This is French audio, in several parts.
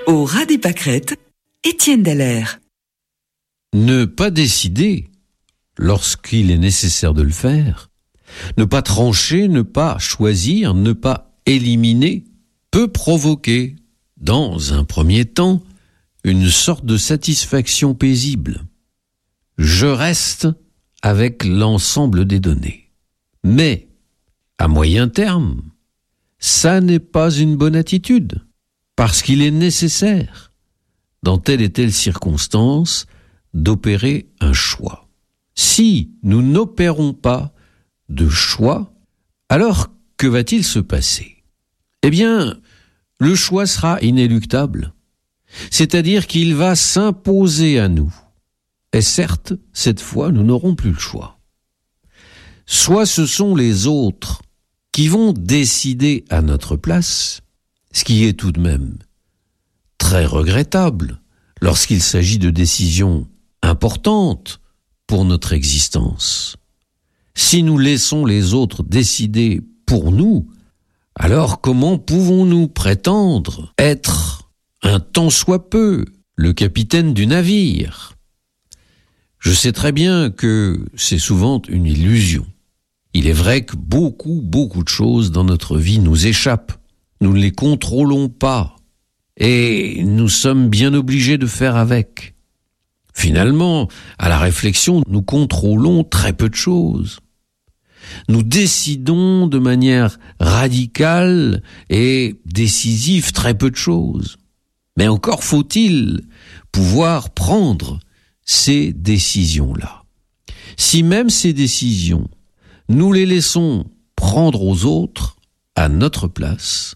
Au ras des pâquerettes, Étienne Dallaire. Ne pas décider lorsqu'il est nécessaire de le faire, ne pas trancher, ne pas choisir, ne pas éliminer, peut provoquer, dans un premier temps, une sorte de satisfaction paisible. Je reste avec l'ensemble des données. Mais, à moyen terme, ça n'est pas une bonne attitude, parce qu'il est nécessaire, dans telle et telle circonstance, d'opérer un choix. Si nous n'opérons pas de choix, alors que va-t-il se passer ? Eh bien, le choix sera inéluctable. C'est-à-dire qu'il va s'imposer à nous. Et certes, cette fois, nous n'aurons plus le choix. Soit ce sont les autres qui vont décider à notre place, ce qui est tout de même très regrettable lorsqu'il s'agit de décisions importantes pour notre existence. Si nous laissons les autres décider pour nous, alors comment pouvons-nous prétendre être, un tant soit peu, le capitaine du navire ? Je sais très bien que c'est souvent une illusion. Il est vrai que beaucoup de choses dans notre vie nous échappent. Nous ne les contrôlons pas. Et nous sommes bien obligés de faire avec. Finalement, à la réflexion, nous contrôlons très peu de choses. Nous décidons de manière radicale et décisive très peu de choses. Mais encore faut-il pouvoir prendre ces décisions-là. Si même ces décisions, nous les laissons prendre aux autres à notre place,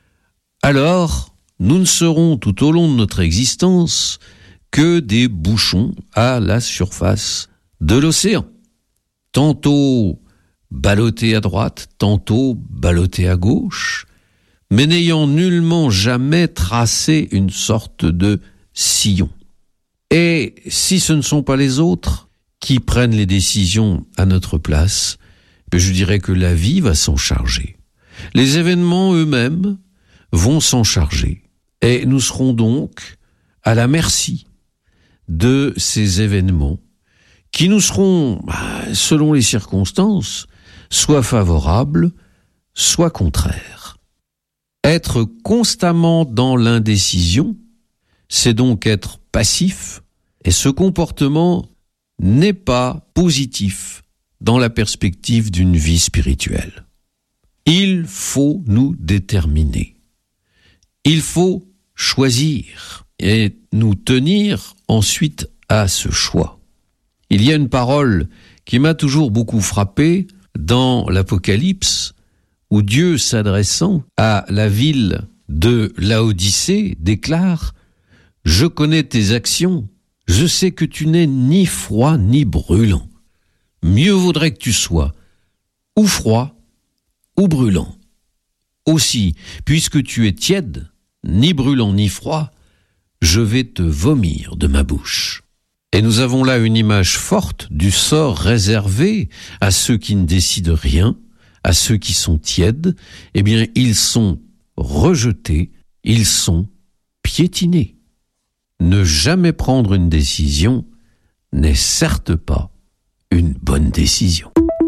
alors nous ne serons tout au long de notre existence que des bouchons à la surface de l'océan. Tantôt ballottés à droite, tantôt ballottés à gauche, mais n'ayant nullement jamais tracé une sorte de sillon. Et si ce ne sont pas les autres qui prennent les décisions à notre place, je dirais que la vie va s'en charger. Les événements eux-mêmes vont s'en charger. Et nous serons donc à la merci de ces événements qui nous seront, selon les circonstances, soit favorables, soit contraires. Être constamment dans l'indécision, c'est donc être passif, et ce comportement n'est pas positif dans la perspective d'une vie spirituelle. Il faut nous déterminer. Il faut choisir et nous tenir ensuite à ce choix. Il y a une parole qui m'a toujours beaucoup frappé dans l'Apocalypse, où Dieu, s'adressant à la ville de Laodicée, déclare « Je connais tes actions, je sais que tu n'es ni froid ni brûlant. Mieux vaudrait que tu sois ou froid ou brûlant. Aussi, puisque tu es tiède, ni brûlant ni froid, je vais te vomir de ma bouche. » Et nous avons là une image forte du sort réservé à ceux qui ne décident rien, à ceux qui sont tièdes. Eh bien, ils sont rejetés, ils sont piétinés. Ne jamais prendre une décision n'est certes pas une bonne décision.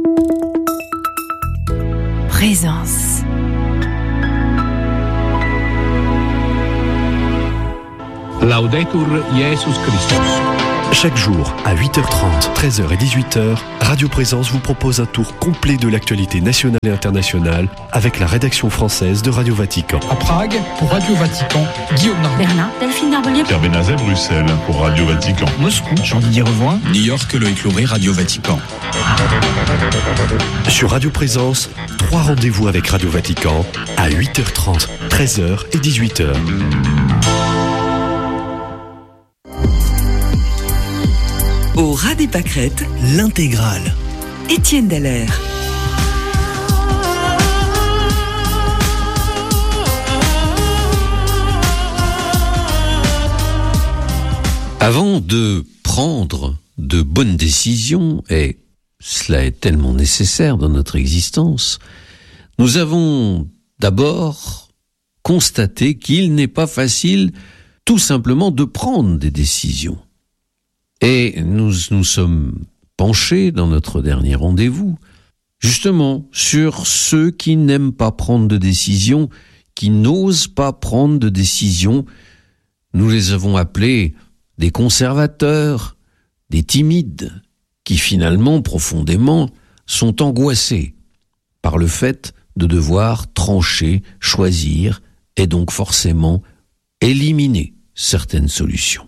Présence. Laudetur Jesus Christus. Chaque jour, à 8h30, 13h et 18h, Radio Présence vous propose un tour complet de l'actualité nationale et internationale avec la rédaction française de Radio Vatican. À Prague, pour Radio Vatican, Guillaume Narbonne. Berlin, Delphine Narbonne. Pierre Benazet, Bruxelles, pour Radio Vatican. Moscou, Jean-Didier Revoin. New York, Loïc Lauré, Radio Vatican. Sur Radio Présence, 3 rendez-vous avec Radio Vatican à 8h30, 13h et 18h. Au ras des pâquerettes, l'intégrale. Étienne Dallaire. Avant de prendre de bonnes décisions, et cela est tellement nécessaire dans notre existence, nous avons d'abord constaté qu'il n'est pas facile tout simplement de prendre des décisions. Et nous sommes penchés dans notre dernier rendez-vous, justement, sur ceux qui n'aiment pas prendre de décisions, qui n'osent pas prendre de décisions. Nous les avons appelés des conservateurs, des timides, qui finalement, profondément, sont angoissés par le fait de devoir trancher, choisir, et donc forcément éliminer certaines solutions.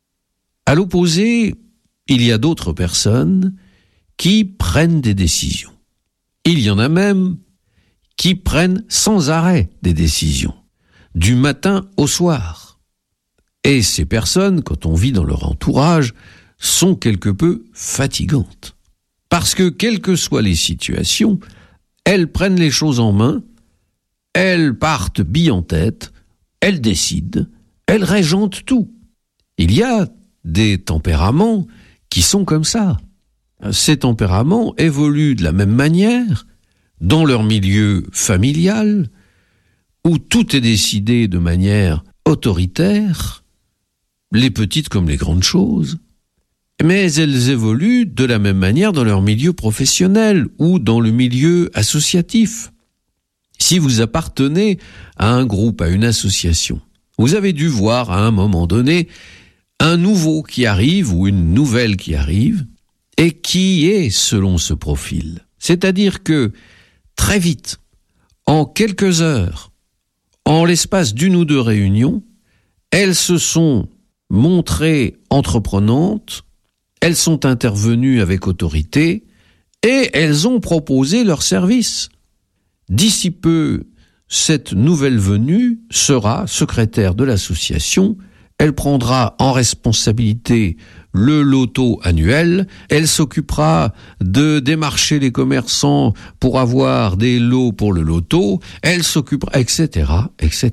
À l'opposé, il y a d'autres personnes qui prennent des décisions. Il y en a même qui prennent sans arrêt des décisions, du matin au soir. Et ces personnes, quand on vit dans leur entourage, sont quelque peu fatigantes. Parce que, quelles que soient les situations, elles prennent les choses en main, elles partent bille en tête, elles décident, elles régentent tout. Il y a des tempéraments qui sont comme ça. Ces tempéraments évoluent de la même manière dans leur milieu familial, où tout est décidé de manière autoritaire, les petites comme les grandes choses, mais elles évoluent de la même manière dans leur milieu professionnel ou dans le milieu associatif. Si vous appartenez à un groupe, à une association, vous avez dû voir à un moment donné un nouveau qui arrive ou une nouvelle qui arrive et qui est selon ce profil. C'est-à-dire que très vite, en quelques heures, en l'espace d'une ou deux réunions, elles se sont montrées entreprenantes, elles sont intervenues avec autorité et elles ont proposé leurs services. D'ici peu, cette nouvelle venue sera secrétaire de l'association. Elle prendra en responsabilité le loto annuel, elle s'occupera de démarcher les commerçants pour avoir des lots pour le loto, elle s'occupera, etc., etc.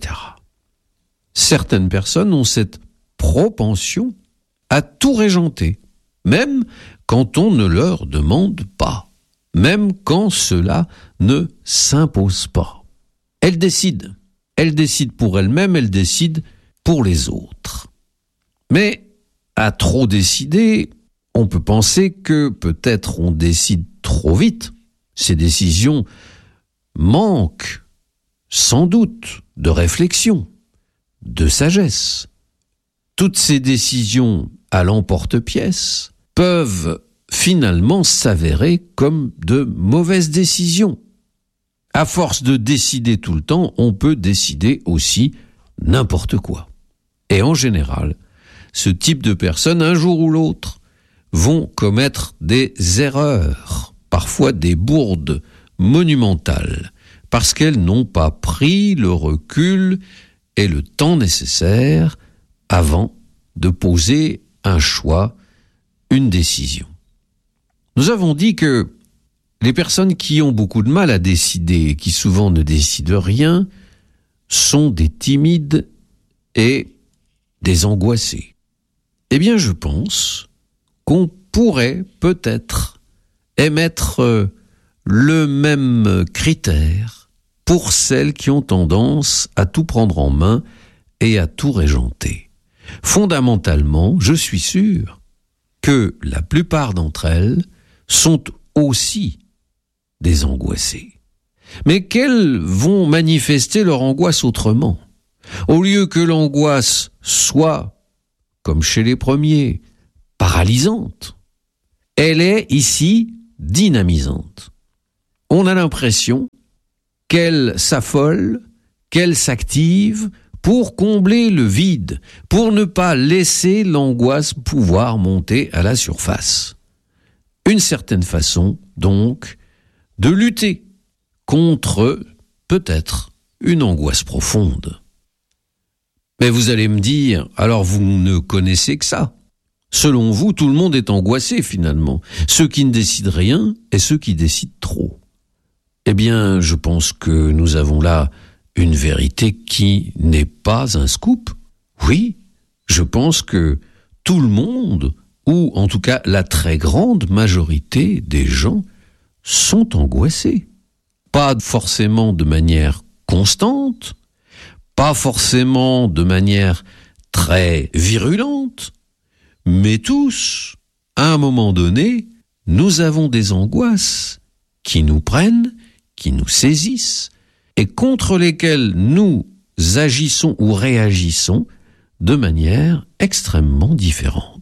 Certaines personnes ont cette propension à tout régenter, même quand on ne leur demande pas, même quand cela ne s'impose pas. Elles décident pour elles-mêmes, elles décident pour les autres. Mais à trop décider, on peut penser que peut-être on décide trop vite. Ces décisions manquent sans doute de réflexion, de sagesse. Toutes ces décisions à l'emporte-pièce peuvent finalement s'avérer comme de mauvaises décisions. À force de décider tout le temps, on peut décider aussi n'importe quoi. Et en général, ce type de personnes, un jour ou l'autre, vont commettre des erreurs, parfois des bourdes monumentales, parce qu'elles n'ont pas pris le recul et le temps nécessaire avant de poser un choix, une décision. Nous avons dit que les personnes qui ont beaucoup de mal à décider et qui souvent ne décident rien sont des timides et des angoissés. Eh bien, je pense qu'on pourrait peut-être émettre le même critère pour celles qui ont tendance à tout prendre en main et à tout régenter. Fondamentalement, je suis sûr que la plupart d'entre elles sont aussi des angoissées, mais qu'elles vont manifester leur angoisse autrement. Au lieu que l'angoisse soit, comme chez les premiers, paralysante, elle est ici dynamisante. On a l'impression qu'elle s'affole, qu'elle s'active pour combler le vide, pour ne pas laisser l'angoisse pouvoir monter à la surface. Une certaine façon, donc, de lutter contre, peut-être, une angoisse profonde. Mais vous allez me dire, alors vous ne connaissez que ça. Selon vous, tout le monde est angoissé finalement. Ceux qui ne décident rien et ceux qui décident trop. Eh bien, je pense que nous avons là une vérité qui n'est pas un scoop. Oui, je pense que tout le monde, ou en tout cas la très grande majorité des gens, sont angoissés. Pas forcément de manière constante, pas forcément de manière très virulente, mais tous, à un moment donné, nous avons des angoisses qui nous prennent, qui nous saisissent, et contre lesquelles nous agissons ou réagissons de manière extrêmement différente.